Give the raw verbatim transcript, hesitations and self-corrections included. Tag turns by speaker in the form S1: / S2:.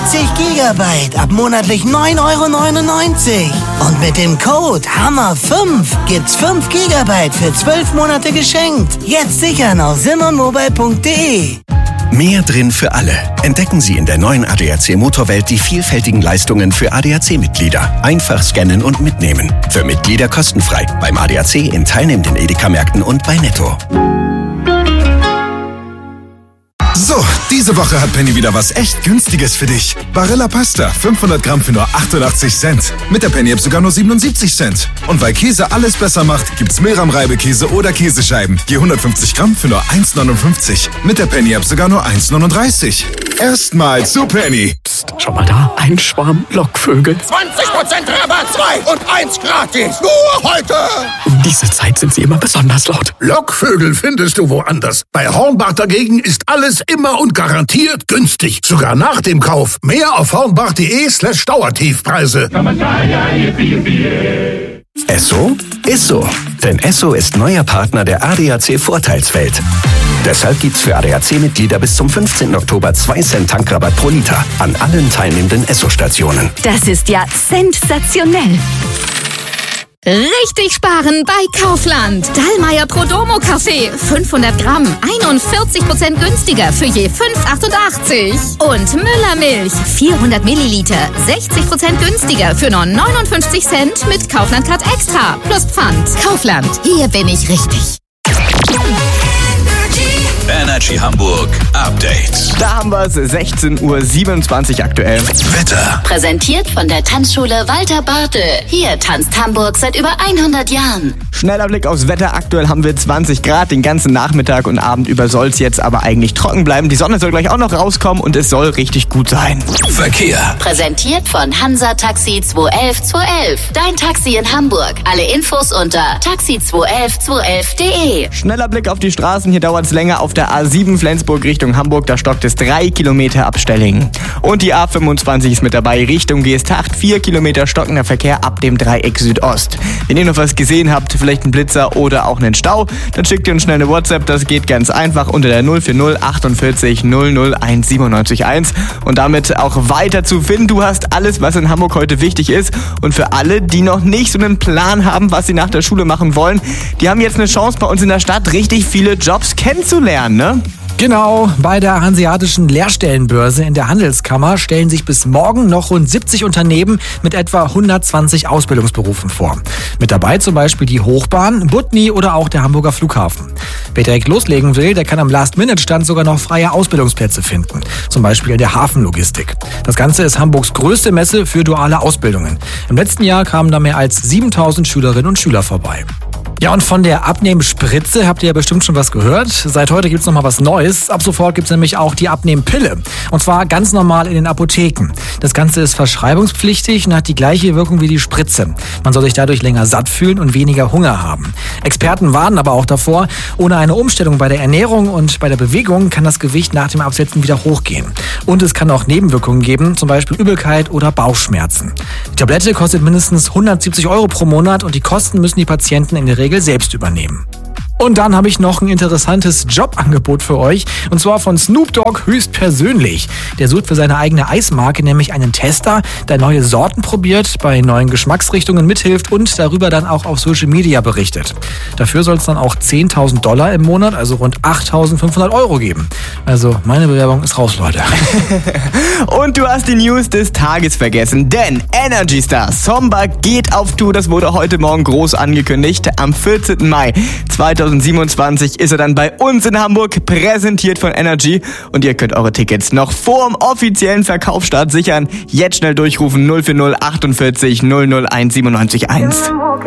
S1: siebzig Gigabyte ab monatlich neun Euro neunundneunzig. Und mit dem Code Hammer fünf gibt's fünf Gigabyte für zwölf Monate geschenkt. Jetzt sichern auf simon-mobile punkt de.
S2: Mehr drin für alle. Entdecken Sie in der neuen A D A C Motorwelt die vielfältigen Leistungen für A D A C-Mitglieder. Einfach scannen und mitnehmen. Für Mitglieder kostenfrei. Beim A D A C in teilnehmenden Edeka-Märkten und bei Netto.
S3: So, diese Woche hat Penny wieder was echt Günstiges für dich. Barilla Pasta, fünfhundert Gramm für nur achtundachtzig Cent. Mit der Penny-App sogar nur siebenundsiebzig Cent. Und weil Käse alles besser macht, gibt's Mehlrahm-Reibekäse oder Käsescheiben. Je hundertfünfzig Gramm für nur eins neunundfünfzig. Mit der Penny-App sogar nur eins neununddreißig. Erstmal zu Penny.
S4: Psst, schau mal da, ein Schwarm Lockvögel.
S5: zwanzig Prozent Rabatt, zwei und eins gratis. Nur heute.
S4: Um diese Zeit sind sie immer besonders laut.
S5: Lockvögel findest du woanders. Bei Hornbach dagegen ist alles immer und garantiert günstig. Sogar nach dem Kauf. Mehr auf hornbach.de slash Dauertiefpreise.
S2: Esso ist so. Denn Esso ist neuer Partner der A D A C Vorteilswelt. Deshalb gibt's für A D A C-Mitglieder bis zum fünfzehnten Oktober zwei Cent Tankrabatt pro Liter an allen teilnehmenden Esso-Stationen.
S6: Das ist ja sensationell. Richtig sparen bei Kaufland. Dallmayr Prodomo Kaffee. fünfhundert Gramm. einundvierzig Prozent günstiger für je fünf Euro achtundachtzig. Und Müller Milch. vierhundert Milliliter. sechzig Prozent günstiger für nur neunundfünfzig Cent mit Kaufland Card Extra. Plus Pfand. Kaufland. Hier bin ich richtig.
S7: Energy Hamburg Update.
S8: Da haben wir es, sechzehn Uhr siebenundzwanzig aktuell.
S7: Wetter.
S6: Präsentiert von der Tanzschule Walter Bartel. Hier tanzt Hamburg seit über hundert Jahren.
S8: Schneller Blick aufs Wetter. Aktuell haben wir zwanzig Grad. Den ganzen Nachmittag und Abend über soll es jetzt aber eigentlich trocken bleiben. Die Sonne soll gleich auch noch rauskommen und es soll richtig gut sein.
S7: Verkehr.
S6: Präsentiert von Hansa Taxi zwei elf zwei elf. Dein Taxi in Hamburg. Alle Infos unter taxi zwei elf zwei elf punkt de.
S8: Schneller Blick auf die Straßen. Hier dauert es länger auf der A sieben Flensburg Richtung Hamburg. Da stockt es drei Kilometer ab Stellingen. Und die A fünfundzwanzig ist mit dabei Richtung Geesthacht. vier Kilometer stockender Verkehr ab dem Dreieck Südost. Wenn ihr noch was gesehen habt, vielleicht einen Blitzer oder auch einen Stau, dann schickt ihr uns schnell eine WhatsApp. Das geht ganz einfach unter der null vier null achtundvierzig null null eins siebenundneunzig eins. Und damit auch weiter zu finden. Du hast alles, was in Hamburg heute wichtig ist. Und für alle, die noch nicht so einen Plan haben, was sie nach der Schule machen wollen, die haben jetzt eine Chance, bei uns in der Stadt richtig viele Jobs kennenzulernen, ne?
S9: Genau, bei der Hanseatischen Lehrstellenbörse in der Handelskammer stellen sich bis morgen noch rund siebzig Unternehmen mit etwa hundertzwanzig Ausbildungsberufen vor. Mit dabei zum Beispiel die Hochbahn, Butni oder auch der Hamburger Flughafen. Wer direkt loslegen will, der kann am Last-Minute-Stand sogar noch freie Ausbildungsplätze finden. Zum Beispiel in der Hafenlogistik. Das Ganze ist Hamburgs größte Messe für duale Ausbildungen. Im letzten Jahr kamen da mehr als siebentausend Schülerinnen und Schüler vorbei. Ja, und von der Abnehmspritze habt ihr ja bestimmt schon was gehört. Seit heute gibt's noch mal was Neues. Ab sofort gibt's nämlich auch die Abnehmpille. Und zwar ganz normal in den Apotheken. Das Ganze ist verschreibungspflichtig und hat die gleiche Wirkung wie die Spritze. Man soll sich dadurch länger satt fühlen und weniger Hunger haben. Experten warnen aber auch davor, ohne eine Umstellung bei der Ernährung und bei der Bewegung kann das Gewicht nach dem Absetzen wieder hochgehen. Und es kann auch Nebenwirkungen geben, zum Beispiel Übelkeit oder Bauchschmerzen. Die Tablette kostet mindestens hundertsiebzig Euro pro Monat und die Kosten müssen die Patienten in der Regel selbst übernehmen. Und dann habe ich noch ein interessantes Jobangebot für euch. Und zwar von Snoop Dogg höchstpersönlich. Der sucht für seine eigene Eismarke nämlich einen Tester, der neue Sorten probiert, bei neuen Geschmacksrichtungen mithilft und darüber dann auch auf Social Media berichtet. Dafür soll es dann auch zehntausend Dollar im Monat, also rund achttausendfünfhundert Euro geben. Also meine Bewerbung ist raus, Leute.
S8: Und du hast die News des Tages vergessen, denn Energy Star Somba geht auf Tour. Das wurde heute Morgen groß angekündigt. Am vierzehnten Mai zweitausendsiebenundzwanzig ist er dann bei uns in Hamburg, präsentiert von Energy. Und ihr könnt eure Tickets noch vor dem offiziellen Verkaufsstart sichern. Jetzt schnell durchrufen null vier null achtundvierzig null null eins siebenundneunzig eins.